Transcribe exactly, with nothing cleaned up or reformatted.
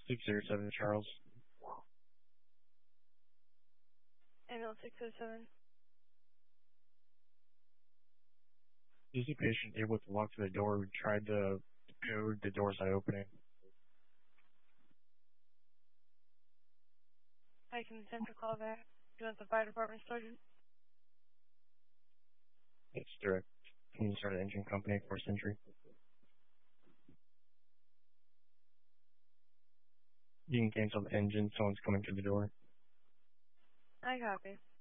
six zero seven Charles. Ambulance six oh seven. Is the patient able to walk to the door? We tried to go, the door's not opening. I can attempt to call back. Do you want the fire department sergeant? It's direct. Can you start an engine company for Century? You can cancel the engine. Someone's coming to the door. I copy.